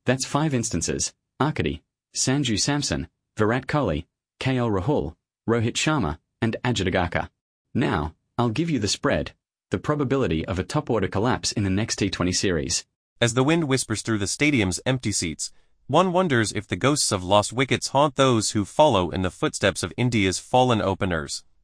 That's 5 instances: Arcady, Sanju Samson, Virat Kohli, KL Rahul, Rohit Sharma, and Ajit Agarkar. Now, I'll give you the spread, the probability of a top-order collapse in the next T20 series. As the wind whispers through the stadium's empty seats, one wonders if the ghosts of lost wickets haunt those who follow in the footsteps of India's fallen openers.